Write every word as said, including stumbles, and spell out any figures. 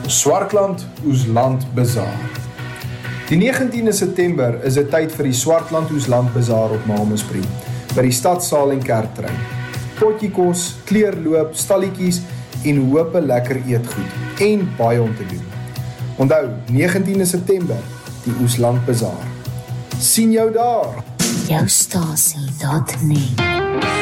Swartland Oesland Bazaar. Die negentiende September is dit tyd vir die Swartland Oesland Bazaar op Mamaspree, by die Stadsaal en Kerktrein. Potjie kos, kleurloop, stalletjies en hoop lekker eetgoed en baie om te doen. Onthou, negentiende September, die Oesland Bazaar. Sien jou daar! Jou stasie, dat nie.